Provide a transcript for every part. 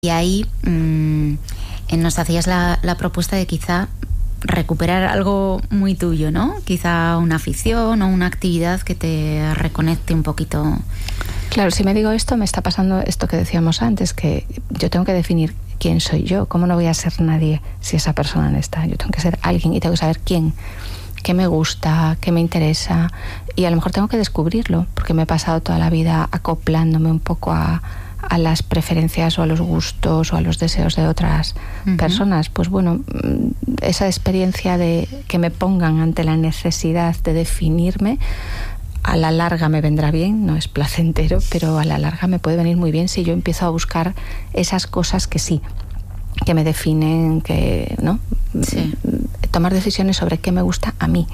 Y ahí nos hacías la propuesta de quizá recuperar algo muy tuyo, ¿no? Quizá una afición o una actividad que te reconecte un poquito. Claro, si me digo esto, me está pasando esto que decíamos antes, que yo tengo que definir quién soy yo. ¿Cómo no voy a ser nadie si esa persona no está? Yo tengo que ser alguien y tengo que saber quién, qué me gusta, qué me interesa, y a lo mejor tengo que descubrirlo, porque me he pasado toda la vida acoplándome un poco a las preferencias o a los gustos o a los deseos de otras personas. Pues bueno, esa experiencia de que me pongan ante la necesidad de definirme, a la larga me vendrá bien, no es placentero, pero a la larga me puede venir muy bien si yo empiezo a buscar esas cosas que sí, que me definen, que, ¿no? Sí. Tomar decisiones sobre qué me gusta a mí.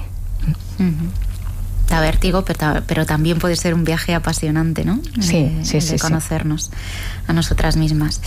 Da vértigo, pero también puede ser un viaje apasionante, ¿no? Sí. De conocernos a nosotras mismas.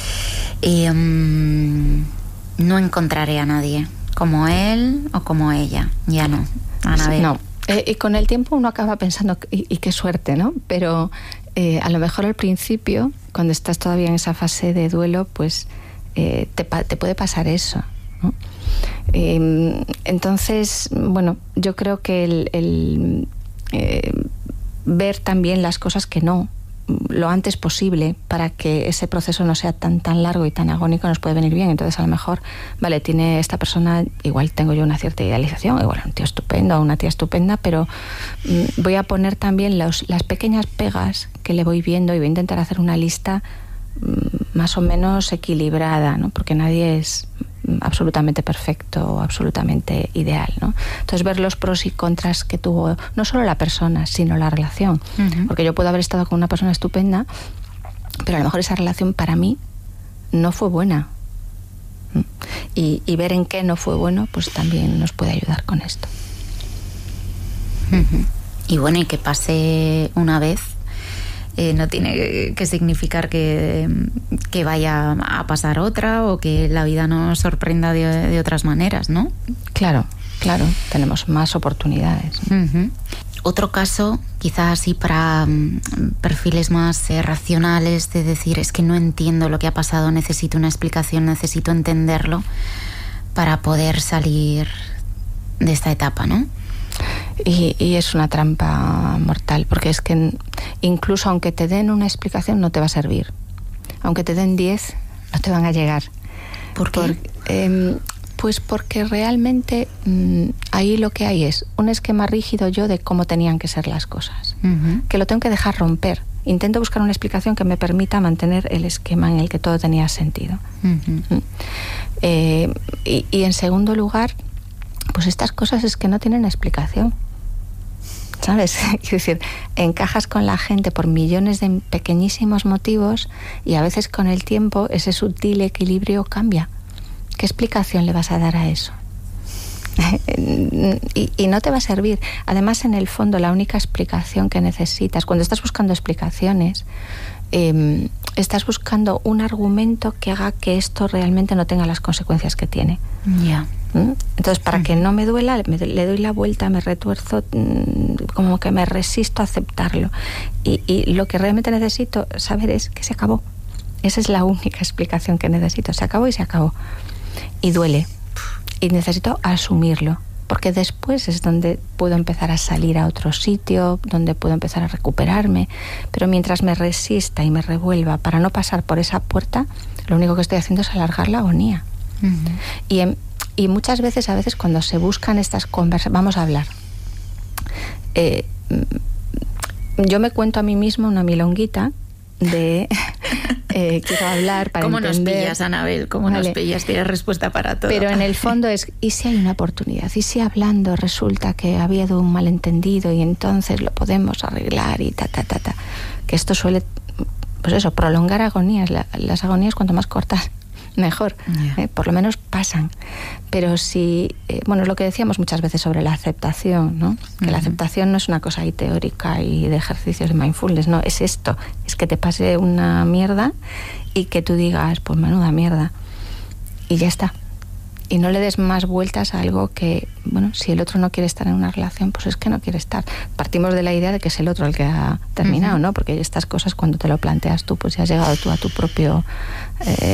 No encontraré a nadie como él o como ella. Ya no, Anabel. No. Y con el tiempo uno acaba pensando, y qué suerte, ¿no? Pero a lo mejor al principio, cuando estás todavía en esa fase de duelo, pues te puede pasar eso, ¿no? Entonces, bueno, yo creo que el ver también las cosas que no, lo antes posible, para que ese proceso no sea tan largo y tan agónico, nos puede venir bien. Entonces, a lo mejor, vale, tiene esta persona, igual tengo yo una cierta idealización, igual un tío estupendo o una tía estupenda, pero voy a poner también las pequeñas pegas que le voy viendo, y voy a intentar hacer una lista más o menos equilibrada, ¿no? Porque nadie es absolutamente perfecto o absolutamente ideal, ¿no? Entonces, ver los pros y contras que tuvo no solo la persona, sino la relación. Porque yo puedo haber estado con una persona estupenda, pero a lo mejor esa relación para mí no fue buena. Y ver en qué no fue bueno, pues también nos puede ayudar con esto. Y bueno, y que pase una vez no tiene que significar que vaya a pasar otra, o que la vida nos sorprenda de otras maneras, ¿no? Claro, tenemos más oportunidades. Otro caso, quizás así para perfiles más racionales, de decir, es que no entiendo lo que ha pasado, necesito una explicación, necesito entenderlo para poder salir de esta etapa, ¿no? Y es una trampa mortal, porque es que incluso aunque te den una explicación no te va a servir. Aunque te den 10, no te van a llegar. ¿Por qué? Pues porque realmente ahí lo que hay es un esquema rígido yo de cómo tenían que ser las cosas, que lo tengo que dejar romper. Intento buscar una explicación que me permita mantener el esquema en el que todo tenía sentido. Y en segundo lugar, pues estas cosas es que no tienen explicación, ¿sabes? Es decir, encajas con la gente por millones de pequeñísimos motivos, y a veces con el tiempo ese sutil equilibrio cambia. ¿Qué explicación le vas a dar a eso? y no te va a servir. Además, en el fondo, la única explicación que necesitas, cuando estás buscando explicaciones, estás buscando un argumento que haga que esto realmente no tenga las consecuencias que tiene. Ya. Entonces, para que no me duela, le doy la vuelta, me retuerzo, como que me resisto a aceptarlo. Y lo que realmente necesito saber es que se acabó. Esa es la única explicación que necesito. Se acabó y se acabó. Y duele. Y necesito asumirlo, porque después es donde puedo empezar a salir a otro sitio, donde puedo empezar a recuperarme. Pero mientras me resista y me revuelva para no pasar por esa puerta, lo único que estoy haciendo es alargar la agonía. Y muchas veces, cuando se buscan estas conversas, vamos a hablar. Yo me cuento a mí misma una milonguita de quiero hablar para entender. ¿Cómo nos pillas, Anabel? ¿Cómo nos pillas? Tienes respuesta para todo. Pero en el fondo es, ¿y si hay una oportunidad? ¿Y si hablando resulta que ha habido un malentendido y entonces lo podemos arreglar y Que esto suele, pues eso, prolongar agonías. Las agonías, cuanto más cortas, mejor. Por lo menos pasan. Pero si, bueno, es lo que decíamos muchas veces sobre la aceptación, ¿no? Que la aceptación no es una cosa ahí teórica y de ejercicios de mindfulness, no, es esto, es que te pase una mierda y que tú digas, pues menuda mierda, y ya está. Y no le des más vueltas a algo que, bueno, si el otro no quiere estar en una relación, pues es que no quiere estar. Partimos de la idea de que es el otro el que ha terminado, ¿no? Porque estas cosas, cuando te lo planteas tú, pues ya has llegado tú a tu propio